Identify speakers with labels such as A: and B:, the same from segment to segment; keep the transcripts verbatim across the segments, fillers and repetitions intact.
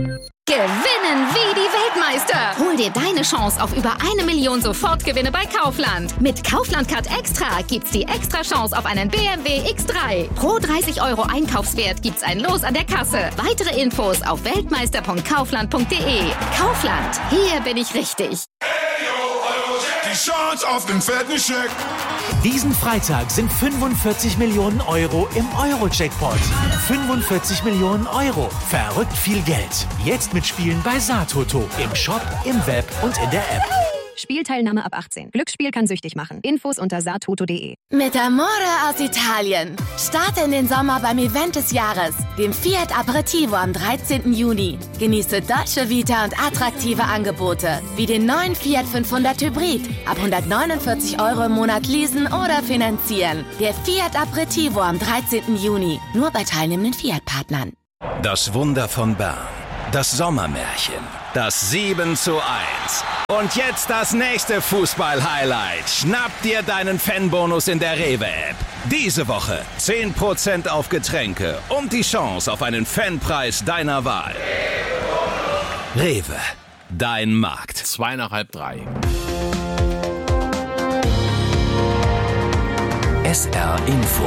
A: Gewinnen wie die Weltmeister! Hol dir deine Chance auf über eine Million Sofortgewinne bei Kaufland. Mit Kaufland-Card Extra gibt's die extra Chance auf einen B M W X drei. Pro dreißig Euro Einkaufswert gibt's ein Los an der Kasse. Weitere Infos auf weltmeister punkt kaufland punkt de. Kaufland, hier bin ich richtig.
B: Die Chance auf den fetten Scheck.
C: Diesen Freitag sind fünfundvierzig Millionen Euro im Euro-Jackpot. fünfundvierzig Millionen Euro. Verrückt viel Geld. Jetzt mitspielen bei Satoto. Im Shop, im Web und in der App.
D: Spielteilnahme ab achtzehn. Glücksspiel kann süchtig machen. Infos unter satoto punkt de.
E: Mit Amore aus Italien. Starte in den Sommer beim Event des Jahres, dem Fiat Aperitivo am dreizehnten Juni. Genieße Dolce Vita und attraktive Angebote, wie den neuen Fiat fünfhundert Hybrid. Ab hundertneunundvierzig Euro im Monat leasen oder finanzieren. Der Fiat Aperitivo am dreizehnten Juni. Nur bei teilnehmenden Fiat-Partnern.
F: Das Wunder von Bern. Das Sommermärchen. Das sieben zu eins. Und jetzt das nächste Fußball-Highlight. Schnapp dir deinen Fanbonus in der Rewe-App. Diese Woche zehn Prozent auf Getränke und die Chance auf einen Fanpreis deiner Wahl. Rewe, dein Markt.
G: Zwei nach halb drei.
F: S R Info.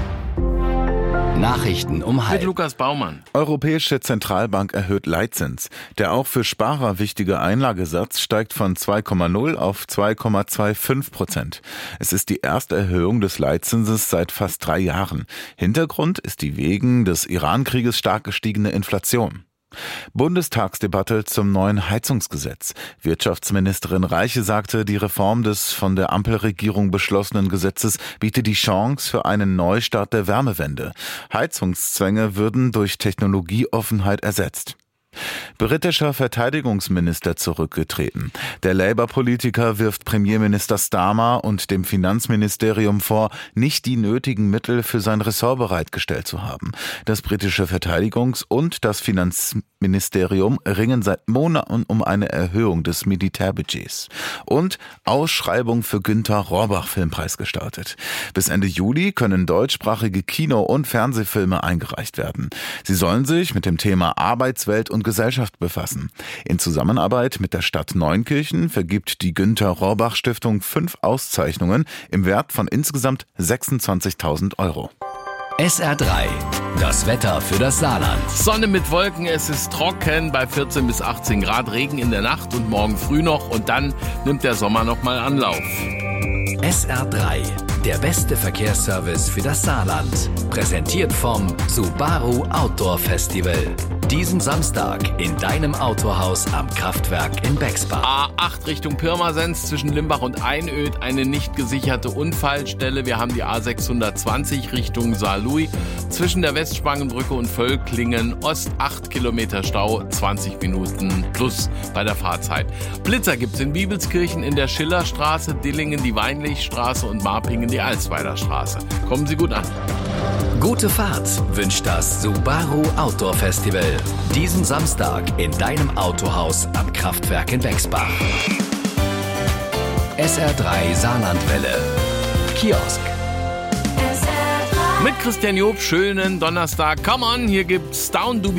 F: Nachrichten um halb.
G: Mit Lukas Baumann.
H: Europäische Zentralbank erhöht Leitzins. Der auch für Sparer wichtige Einlagesatz steigt von zwei Komma null auf zwei Komma fünfundzwanzig Prozent. Es ist die erste Erhöhung des Leitzinses seit fast drei Jahren. Hintergrund ist die wegen des Iran-Krieges stark gestiegene Inflation. Bundestagsdebatte zum neuen Heizungsgesetz. Wirtschaftsministerin Reiche sagte, die Reform des von der Ampelregierung beschlossenen Gesetzes biete die Chance für einen Neustart der Wärmewende. Heizungszwänge würden durch Technologieoffenheit ersetzt. Britischer Verteidigungsminister zurückgetreten. Der Labour-Politiker wirft Premierminister Starmer und dem Finanzministerium vor, nicht die nötigen Mittel für sein Ressort bereitgestellt zu haben. Das britische Verteidigungs- und das Finanzministerium ringen seit Monaten um eine Erhöhung des Militärbudgets. Und Ausschreibung für Günter Rohrbach-Filmpreis gestartet. Bis Ende Juli können deutschsprachige Kino- und Fernsehfilme eingereicht werden. Sie sollen sich mit dem Thema Arbeitswelt und Gesellschaft befassen. In Zusammenarbeit mit der Stadt Neunkirchen vergibt die Günter Rohrbach Stiftung fünf Auszeichnungen im Wert von insgesamt sechsundzwanzigtausend Euro.
F: S R drei. Das Wetter für das Saarland.
G: Sonne mit Wolken, es ist trocken bei vierzehn bis achtzehn Grad, Regen in der Nacht und morgen früh noch und dann nimmt der Sommer nochmal Anlauf.
F: S R drei. Der beste Verkehrsservice für das Saarland. Präsentiert vom Subaru Outdoor Festival. Diesen Samstag in deinem Autohaus am Kraftwerk in Bexbach.
G: A acht Richtung Pirmasens zwischen Limbach und Einöd, eine nicht gesicherte Unfallstelle. Wir haben die A sechshundertzwanzig Richtung Saarlouis zwischen der Westspangenbrücke und Völklingen. Ost acht Kilometer Stau, zwanzig Minuten plus bei der Fahrzeit. Blitzer gibt's in Bibelskirchen in der Schillerstraße, Dillingen die Weinlichstraße und Marpingen die Alsweiler Straße. Kommen Sie gut an.
F: Gute Fahrt wünscht das Subaru Outdoor Festival. Diesen Samstag in deinem Autohaus am Kraftwerk in Bexbach. S R drei Saarlandwelle. Kiosk.
G: Mit Christian Job, schönen Donnerstag. Come on, hier gibt's Down, du